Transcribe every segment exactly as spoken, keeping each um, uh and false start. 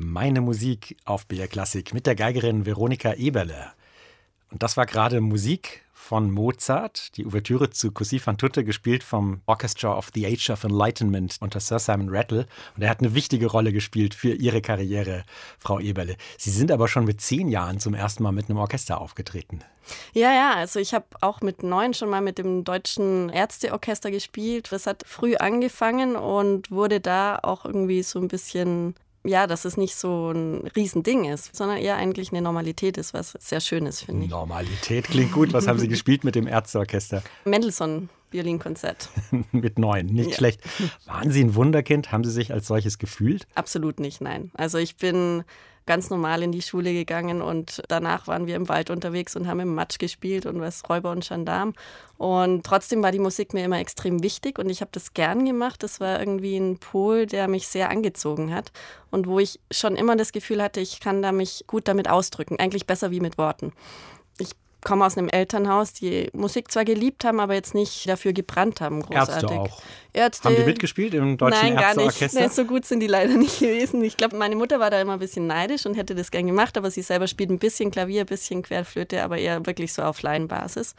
Meine Musik auf B R Klassik mit der Geigerin Veronika Eberle. Und das war gerade Musik von Mozart, die Ouvertüre zu Così fan tutte, gespielt vom Orchestra of the Age of Enlightenment unter Sir Simon Rattle. Und er hat eine wichtige Rolle gespielt für Ihre Karriere, Frau Eberle. Sie sind aber schon mit zehn Jahren zum ersten Mal mit einem Orchester aufgetreten. Ja, ja, also ich habe auch mit neun schon mal mit dem Deutschen Ärzteorchester gespielt. Das hat früh angefangen und wurde da auch irgendwie so ein bisschen... Ja, dass es nicht so ein Riesending ist, sondern eher eigentlich eine Normalität ist, was sehr schön ist, finde ich. Normalität klingt gut. Was haben Sie gespielt mit dem Ärzteorchester? Mendelssohn, Violinkonzert. Mit neun, nicht ja. schlecht. Waren Sie ein Wunderkind? Haben Sie sich als solches gefühlt? Absolut nicht, nein. Also ich bin ganz normal in die Schule gegangen und danach waren wir im Wald unterwegs und haben im Matsch gespielt und was Räuber und Gendarm. Und trotzdem war die Musik mir immer extrem wichtig und ich habe das gern gemacht. Das war irgendwie ein Pol, der mich sehr angezogen hat und wo ich schon immer das Gefühl hatte, ich kann da mich gut damit ausdrücken, eigentlich besser wie mit Worten. Ich komme aus einem Elternhaus, die Musik zwar geliebt haben, aber jetzt nicht dafür gebrannt haben, großartig. Ärzte auch. Ärzte, haben die mitgespielt im Deutschen Nein, gar nicht. Ärzteorchester? Nein, so gut sind die leider nicht gewesen. Ich glaube, meine Mutter war da immer ein bisschen neidisch und hätte das gern gemacht, aber sie selber spielt ein bisschen Klavier, ein bisschen Querflöte, aber eher wirklich so auf Laienbasis.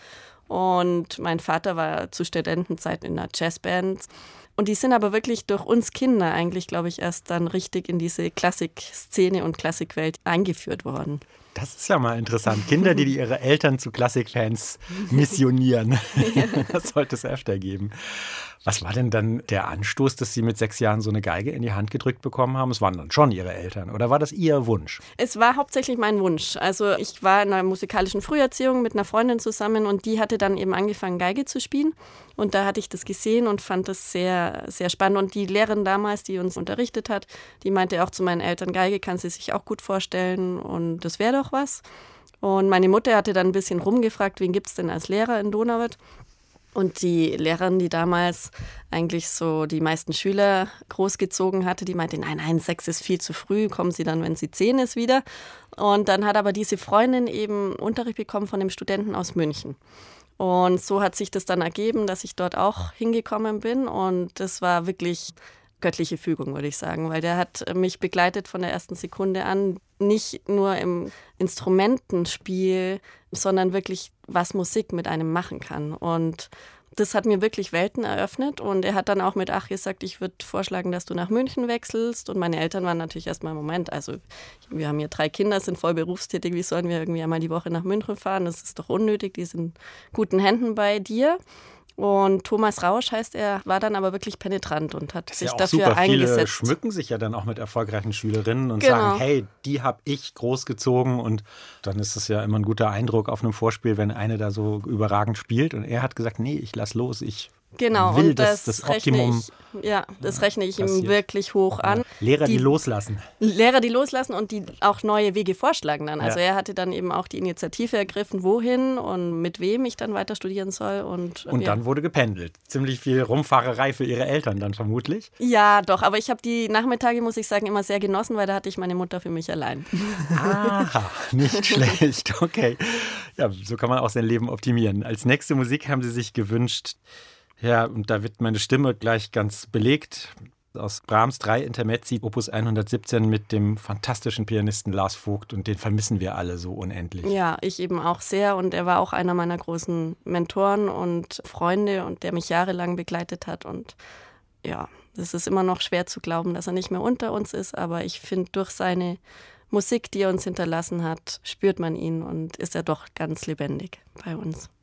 Und mein Vater war zu Studentenzeiten in einer Jazzband. Und die sind aber wirklich durch uns Kinder eigentlich, glaube ich, erst dann richtig in diese Klassikszene und Klassikwelt eingeführt worden. Das ist ja mal interessant. Kinder, die ihre Eltern zu Klassikfans missionieren. Ja. Das sollte es öfter geben. Was war denn dann der Anstoß, dass Sie mit sechs Jahren so eine Geige in die Hand gedrückt bekommen haben? Es waren dann schon Ihre Eltern oder war das Ihr Wunsch? Es war hauptsächlich mein Wunsch. Also ich war in einer musikalischen Früherziehung mit einer Freundin zusammen und die hatte dann eben angefangen, Geige zu spielen. Und da hatte ich das gesehen und fand das sehr, sehr spannend. Und die Lehrerin damals, die uns unterrichtet hat, die meinte auch zu meinen Eltern, Geige kann sie sich auch gut vorstellen und das wäre doch was. Und meine Mutter hatte dann ein bisschen rumgefragt, wen gibt es denn als Lehrer in Donauwörth? Und die Lehrerin, die damals eigentlich so die meisten Schüler großgezogen hatte, die meinte, nein, nein, sechs ist viel zu früh, kommen Sie dann, wenn sie zehn ist, wieder. Und dann hat aber diese Freundin eben Unterricht bekommen von einem Studenten aus München. Und so hat sich das dann ergeben, dass ich dort auch hingekommen bin. Und das war wirklich göttliche Fügung, würde ich sagen, weil der hat mich begleitet von der ersten Sekunde an, nicht nur im Instrumentenspiel, sondern wirklich, was Musik mit einem machen kann. Und das hat mir wirklich Welten eröffnet und er hat dann auch mit acht gesagt, ich würde vorschlagen, dass du nach München wechselst. Und meine Eltern waren natürlich erstmal, Moment, also wir haben hier drei Kinder, sind voll berufstätig, wie sollen wir irgendwie einmal die Woche nach München fahren? Das ist doch unnötig, die sind in guten Händen bei dir. Und Thomas Rausch heißt er, war dann aber wirklich penetrant und hat sich ja dafür super. eingesetzt. Viele schmücken sich ja dann auch mit erfolgreichen Schülerinnen und genau. sagen, hey, die habe ich großgezogen. Und dann ist es ja immer ein guter Eindruck auf einem Vorspiel, wenn eine da so überragend spielt. Und er hat gesagt, nee, ich lass los, ich Genau, will, und das, dass das rechne Optimum ich, ja, das rechne ich passiert. ihm wirklich hoch an. Ja. Lehrer, die, die loslassen. Lehrer, die loslassen und die auch neue Wege vorschlagen dann. Also ja. er hatte dann eben auch die Initiative ergriffen, wohin und mit wem ich dann weiter studieren soll. Und, und ja. dann wurde gependelt. Ziemlich viel Rumfahrerei für Ihre Eltern dann vermutlich. Ja, doch, aber ich habe die Nachmittage, muss ich sagen, immer sehr genossen, weil da hatte ich meine Mutter für mich allein. Aha, nicht schlecht, okay. Ja, so kann man auch sein Leben optimieren. Als nächste Musik haben Sie sich gewünscht, ja, und da wird meine Stimme gleich ganz belegt, aus Brahms drei Intermezzi, Opus hundertsiebzehn mit dem fantastischen Pianisten Lars Vogt und den vermissen wir alle so unendlich. Ja, ich eben auch sehr und er war auch einer meiner großen Mentoren und Freunde und der mich jahrelang begleitet hat und ja, es ist immer noch schwer zu glauben, dass er nicht mehr unter uns ist, aber ich finde, durch seine Musik, die er uns hinterlassen hat, spürt man ihn und ist er doch ganz lebendig bei uns.